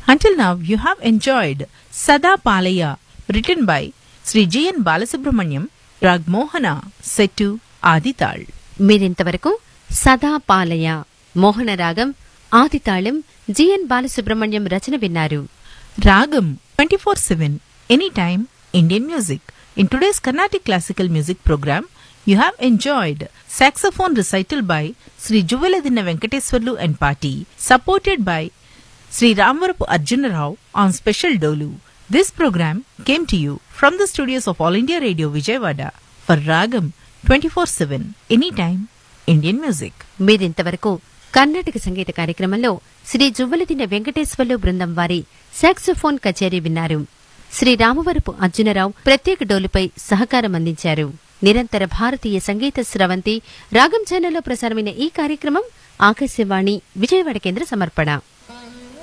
Until now, you have enjoyed Sada Palaya, written by Sri G.N. Balasubramaniam, Rag Mohana, set to Adital. మీరింతవరకు సదా పాలయ మోహన రాగం ఆదితాళం GN Balasubrahmanyam రచన విన్నారు. Ragam 24/7, anytime, Indian music. In today's Carnatic Classical Music program, you have enjoyed saxophone recital by Sri Juveladina Venkateswarlu and Party, supported by Sri Ramvarapu Arjuna Rao on special Dolu. This program came to you from the studios of All India Radio Vijayawada for Ragam 24/7, anytime, Indian music. మీరింతవరకు కర్ణాటక సంగీత కార్యక్రమంలో శ్రీ జువ్వలదిన వెంకటేశ్వర్లు బృందం వారి saxophone కచేరీ విన్నారు. శ్రీ రామవరపు అర్జునరావు ప్రత్యేక డోలుపై సహకారం అందించారు. నిరంతర భారతీయ సంగీత స్రవంతి రాగం ఛానల్లో ప్రసారమైన ఈ కార్యక్రమం ఆకాశవాణి విజయవాడ కేంద్ర సమర్పణ.